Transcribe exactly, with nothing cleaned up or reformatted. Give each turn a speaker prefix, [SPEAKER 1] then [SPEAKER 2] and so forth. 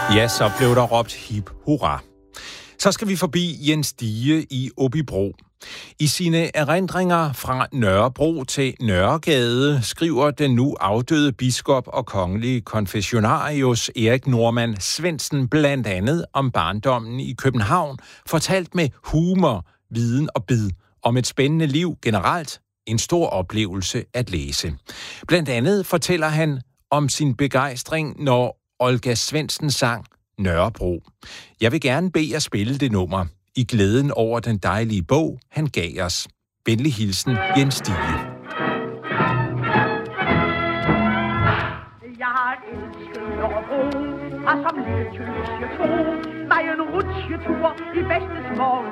[SPEAKER 1] Ja, så blev der råbt hip hurra. Så skal vi forbi Jens Stige i Åbybro. I sine erindringer fra Nørrebro til Nørregade skriver den nu afdøde biskop og kongelige konfessionarius Erik Normann Svendsen blandt andet om barndommen i København, fortalt med humor, viden og bid om et spændende liv generelt, en stor oplevelse at læse. Blandt andet fortæller han om sin begejstring, når Olga Svendsen sang Nørrebro. Jeg vil gerne bede jer spille det nummer i glæden over den dejlige bog, han gav os. Venlig hilsen, Jens Stige.
[SPEAKER 2] Jeg har elsket Nørrebro, og som lille tøs jeg tro, mig en rutsjetur i bedste små